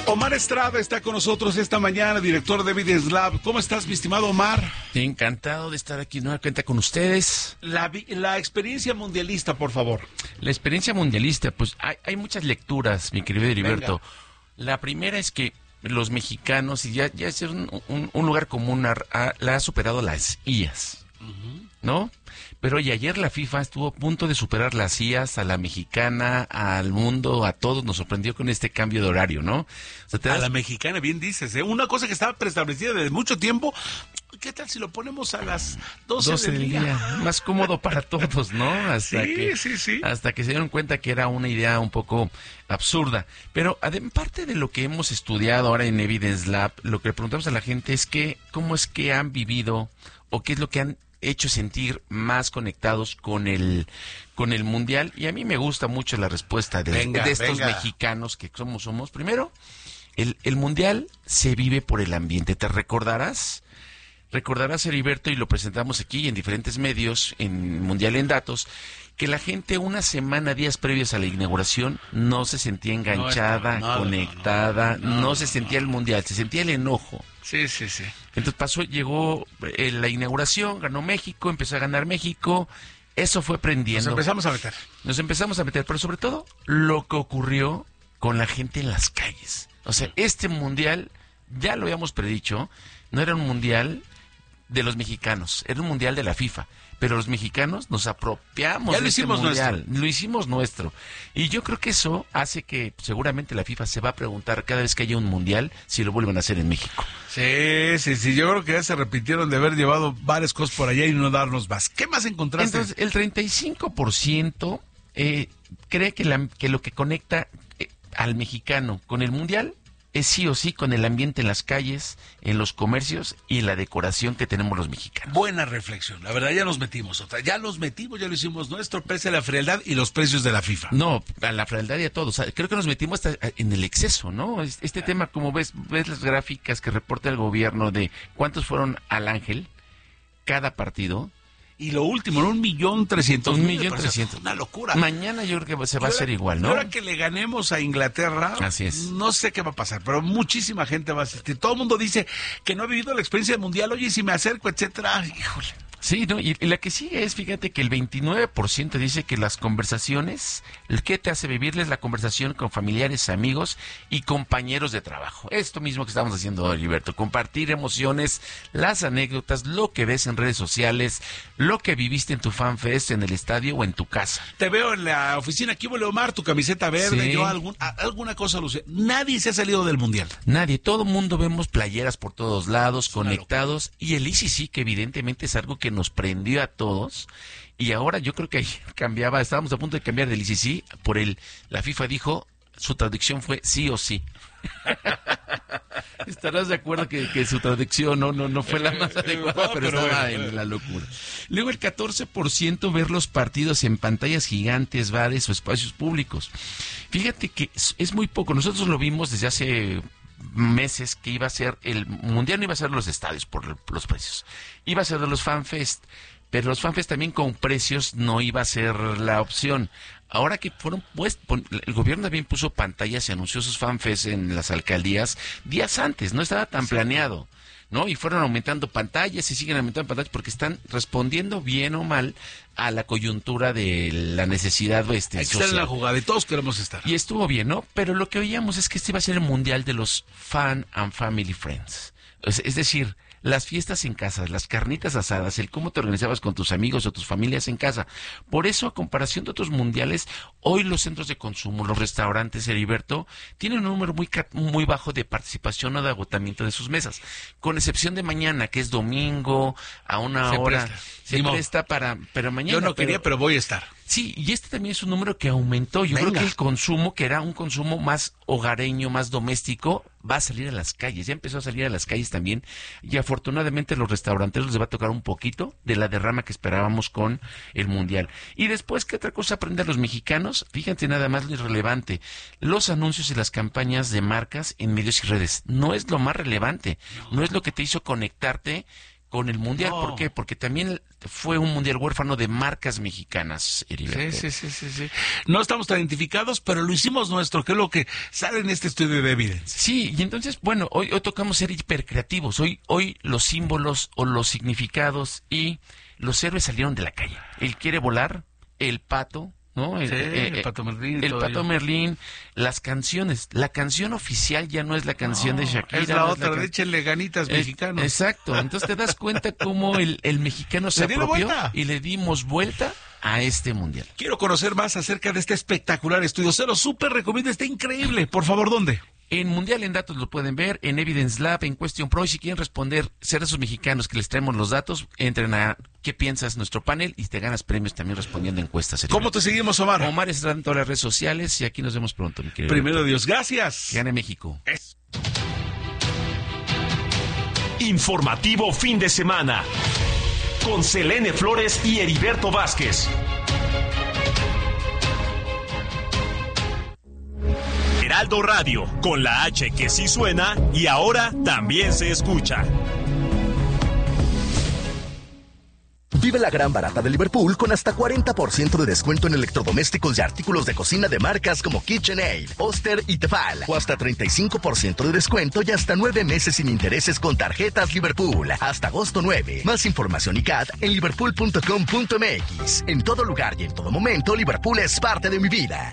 Omar Estrada está con nosotros esta mañana, director de Evidence Lab. ¿Cómo estás, mi estimado Omar? Encantado de estar aquí nuevamente con ustedes. La experiencia mundialista, por favor. La experiencia mundialista, pues hay muchas lecturas, mi querido Heriberto. La primera es que los mexicanos, y ya es un lugar común, la ha superado las IAS, ¿no? Pero oye, ayer la FIFA estuvo a punto de superar las IAS, a la mexicana, al mundo, a todos, nos sorprendió con este cambio de horario, ¿no? O sea, a la mexicana, bien dices, ¿eh? Una cosa que estaba preestablecida desde mucho tiempo, ¿qué tal si lo ponemos a las 12 del día? Más cómodo para todos, ¿no? Sí. Hasta que se dieron cuenta que era una idea un poco absurda. Pero parte de lo que hemos estudiado ahora en Evidence Lab, lo que le preguntamos a la gente es que, ¿cómo es que han vivido o qué es lo que han hecho sentir más conectados con el Mundial? Y a mí me gusta mucho la respuesta de estos mexicanos que somos. Primero, el Mundial se vive por el ambiente. ¿Te recordarás, Heriberto, y lo presentamos aquí en diferentes medios, en Mundial en Datos, que la gente una semana, días previos a la inauguración, no se sentía enganchada, conectada, no se sentía el Mundial, se sentía el enojo? Sí. Entonces llegó la inauguración, ganó México, empezó a ganar México, eso fue prendiendo. Nos empezamos a meter, pero sobre todo lo que ocurrió con la gente en las calles. O sea, este Mundial, ya lo habíamos predicho, no era un Mundial de los mexicanos, era un Mundial de la FIFA. Pero los mexicanos nos apropiamos de este Mundial, lo hicimos nuestro. Y yo creo que eso hace que seguramente la FIFA se va a preguntar cada vez que haya un Mundial si lo vuelven a hacer en México. Sí, yo creo que ya se repitieron de haber llevado varias cosas por allá y no darnos más. ¿Qué más encontraste? Entonces, el 35% cree que lo que conecta al mexicano con el Mundial es sí o sí con el ambiente en las calles, en los comercios y la decoración que tenemos los mexicanos. Buena reflexión, la verdad ya lo hicimos nuestro, pese a la frialdad y los precios de la FIFA. No, a la frialdad y a todos, creo que nos metimos hasta en el exceso, ¿no? Este tema, como ves las gráficas que reporta el gobierno de cuántos fueron al Ángel cada partido. Y lo último, 1.300.000. 1.300.000. Una locura. Mañana yo creo que se va a hacer igual, ¿no? Ahora que le ganemos a Inglaterra, así es. No sé qué va a pasar, pero muchísima gente va a asistir. Todo el mundo dice que no ha vivido la experiencia del Mundial, oye, si me acerco, etcétera. Híjole. Sí, ¿no? Y la que sigue es, fíjate que el 29% dice que las conversaciones, ¿qué te hace vivirles? La conversación con familiares, amigos y compañeros de trabajo. Esto mismo que estamos haciendo hoy, Heriberto, compartir emociones, las anécdotas, lo que ves en redes sociales, lo que viviste en tu fanfest, en el estadio o en tu casa. Te veo en la oficina, aquí huele Omar, tu camiseta verde, sí. Yo alguna cosa, Luce. Nadie se ha salido del Mundial. Nadie, todo mundo vemos playeras por todos lados, conectados, y el ICC, que evidentemente es algo que nos prendió a todos, y ahora yo creo que ahí estábamos a punto de cambiar del ICC por la FIFA dijo, su traducción fue sí o sí. Estarás de acuerdo que su traducción no fue la más adecuada, pero estaba en la locura. Luego el 14% ver los partidos en pantallas gigantes, bares o espacios públicos. Fíjate que es muy poco, nosotros lo vimos desde hace meses que iba a ser el Mundial, no iba a ser los estadios por los precios, iba a ser de los FanFest, pero los FanFest también con precios no iba a ser la opción. Ahora que fueron el gobierno también puso pantallas y anunció sus FanFest en las alcaldías días antes, no estaba tan planeado, ¿no? Y fueron aumentando pantallas y siguen aumentando pantallas porque están respondiendo bien o mal a la coyuntura de la necesidad social. Hay que estar en la jugada y todos queremos estar. Y estuvo bien, ¿no? Pero lo que oíamos es que este iba a ser el Mundial de los Fan and Family Friends. Es decir, las fiestas en casa, las carnitas asadas, el cómo te organizabas con tus amigos o tus familias en casa. Por eso, a comparación de otros mundiales, hoy los centros de consumo, los restaurantes, Heriberto, tienen un número muy bajo de participación o de agotamiento de sus mesas. Con excepción de mañana, que es domingo, a una hora. Se presta pero mañana... Yo no quería, pero voy a estar. Sí, y este también es un número que aumentó. Yo creo que el consumo, que era un consumo más hogareño, más doméstico, va a salir a las calles. Ya empezó a salir a las calles también. Y afortunadamente los restauranteros les va a tocar un poquito de la derrama que esperábamos con el Mundial. Y después, ¿qué otra cosa aprenden los mexicanos? Fíjense nada más lo irrelevante. Los anuncios y las campañas de marcas en medios y redes. No es lo más relevante. No es lo que te hizo conectarte con el Mundial. ¿Por qué? Porque también fue un mundial huérfano de marcas mexicanas, Heriberto. Sí. No estamos tan identificados, pero lo hicimos nuestro, que es lo que sale en este estudio de Evidence. Sí, y entonces, bueno, hoy tocamos ser hipercreativos. Hoy los símbolos o los significados y los héroes salieron de la calle. Él quiere volar, el pato, ¿no? El Pato Merlín. El Pato Merlín, las canciones. La canción oficial ya no es la canción de Shakira. Es la otra, échenle ganitas mexicanos. Exacto, entonces te das cuenta cómo el mexicano se apropió y le dimos vuelta a este mundial. Quiero conocer más acerca de este espectacular estudio. Se lo súper recomiendo, está increíble. Por favor, ¿dónde? En Mundial en Datos lo pueden ver, en Evidence Lab, en Question Pro, y si quieren responder, ser esos mexicanos que les traemos los datos, entren a ¿Qué piensas? Nuestro panel, y te ganas premios también respondiendo encuestas. ¿Cómo te seguimos, Omar? Omar está en todas las redes sociales, y aquí nos vemos pronto, mi querido. Primero Dios, gracias. Que gane México. Informativo fin de semana, con Selene Flores y Heriberto Vázquez. Heraldo Radio, con la H que sí suena y ahora también se escucha. Vive la gran barata de Liverpool con hasta 40% de descuento en electrodomésticos y artículos de cocina de marcas como KitchenAid, Oster y Tefal. O hasta 35% de descuento y hasta 9 meses sin intereses con tarjetas Liverpool. Hasta agosto 9. Más información y CAT en liverpool.com.mx. En todo lugar y en todo momento, Liverpool es parte de mi vida.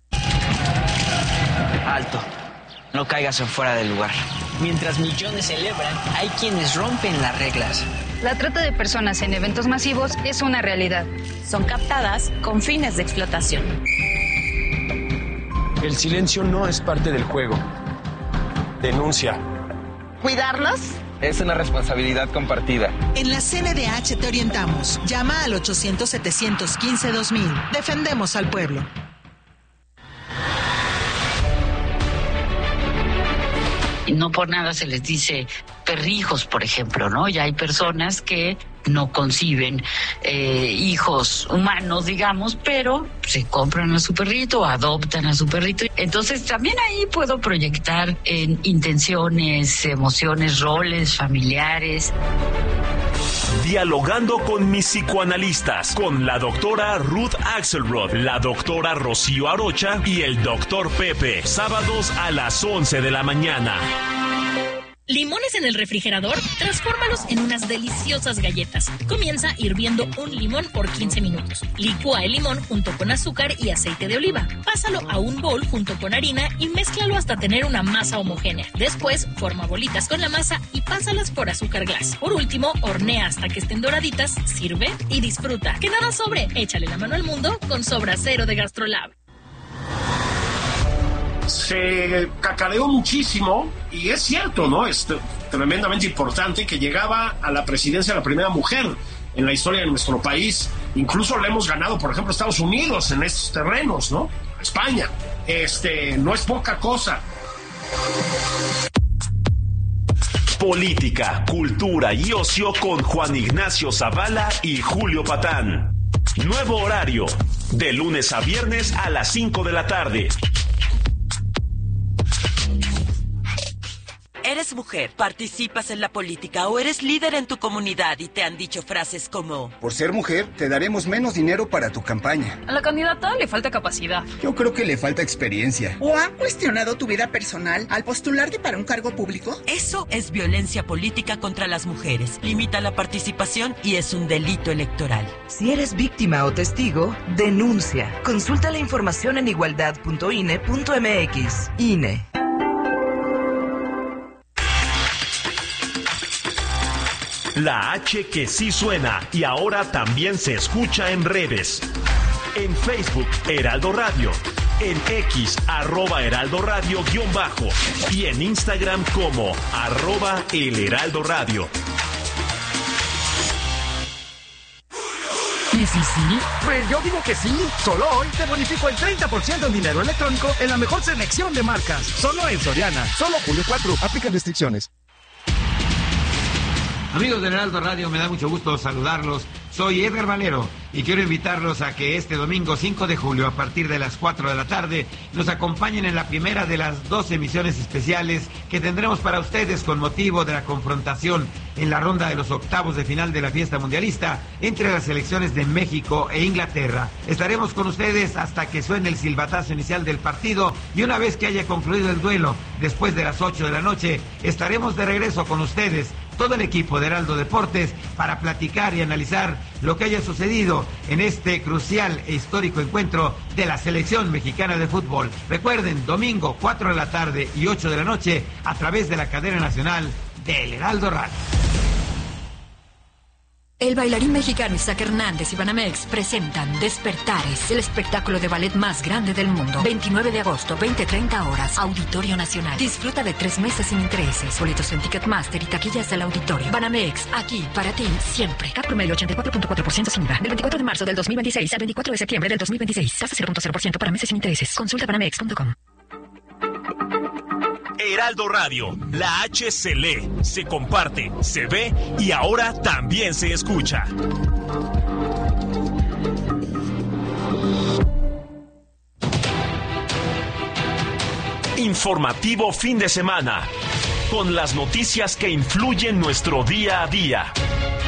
Alto, no caigas en fuera del lugar. Mientras millones celebran, hay quienes rompen las reglas. La trata de personas en eventos masivos es una realidad. Son captadas con fines de explotación. El silencio no es parte del juego. Denuncia. ¿Cuidarlos? Es una responsabilidad compartida. En la CNDH te orientamos. Llama al 800-715-2000. Defendemos al pueblo. Y no por nada se les dice perrijos, por ejemplo, ¿no? Ya hay personas que no conciben hijos humanos, digamos, pero se compran a su perrito, adoptan a su perrito. Entonces también ahí puedo proyectar en intenciones, emociones, roles familiares. Dialogando con mis psicoanalistas, con la doctora Ruth Axelrod, la doctora Rocío Arocha y el doctor Pepe, sábados a las 11 de la mañana. ¿Limones en el refrigerador? Transfórmalos en unas deliciosas galletas. Comienza hirviendo un limón por 15 minutos. Licúa el limón junto con azúcar y aceite de oliva. Pásalo a un bol junto con harina y mézclalo hasta tener una masa homogénea. Después, forma bolitas con la masa y pásalas por azúcar glass. Por último, hornea hasta que estén doraditas, sirve y disfruta. Que nada sobre. Échale la mano al mundo con Sobra Cero de GastroLab. Se cacareó muchísimo y es cierto, ¿no? Es tremendamente importante que llegaba a la presidencia la primera mujer en la historia de nuestro país. Incluso le hemos ganado, por ejemplo, a Estados Unidos en estos terrenos, ¿no? España. No es poca cosa. Política, cultura y ocio con Juan Ignacio Zavala y Julio Patán. Nuevo horario, de lunes a viernes a las 5 de la tarde. Eres mujer, participas en la política o eres líder en tu comunidad y te han dicho frases como: por ser mujer, te daremos menos dinero para tu campaña. A la candidata le falta capacidad. Yo creo que le falta experiencia. ¿O han cuestionado tu vida personal al postularte para un cargo público? Eso es violencia política contra las mujeres. Limita la participación y es un delito electoral. Si eres víctima o testigo, denuncia. Consulta la información en igualdad.ine.mx. INE. La H que sí suena y ahora también se escucha en redes. En Facebook, Heraldo Radio. En X, @Heraldo Radio _ y en Instagram como @El Heraldo Radio. ¿Y si sí? Pues yo digo que sí. Solo hoy te bonifico el 30% en dinero electrónico en la mejor selección de marcas. Solo en Soriana. Solo julio 4. Aplican restricciones. Amigos de Heraldo Radio, me da mucho gusto saludarlos. Soy Edgar Valero y quiero invitarlos a que este domingo 5 de julio a partir de las 4 de la tarde nos acompañen en la primera de las 2 emisiones especiales que tendremos para ustedes con motivo de la confrontación en la ronda de los octavos de final de la fiesta mundialista entre las selecciones de México e Inglaterra. Estaremos con ustedes hasta que suene el silbatazo inicial del partido y una vez que haya concluido el duelo, después de las 8 de la noche, estaremos de regreso con ustedes, todo el equipo de Heraldo Deportes, para platicar y analizar lo que haya sucedido en este crucial e histórico encuentro de la selección mexicana de fútbol. Recuerden, domingo 4 de la tarde y 8 de la noche a través de la cadena nacional del Heraldo Radio. El bailarín mexicano Isaac Hernández y Banamex presentan Despertares, el espectáculo de ballet más grande del mundo. 29 de agosto, 20-30 horas, Auditorio Nacional. Disfruta de 3 meses sin intereses. Boletos en Ticketmaster y taquillas del auditorio. Banamex, aquí para ti, siempre. CAT promedio 84.4% sin IVA. Del 24 de marzo del 2026 al 24 de septiembre del 2026. Tasa 0.0% para meses sin intereses. Consulta banamex.com. Heraldo Radio, la H se lee, se comparte, se ve y ahora también se escucha. Informativo fin de semana, con las noticias que influyen nuestro día a día.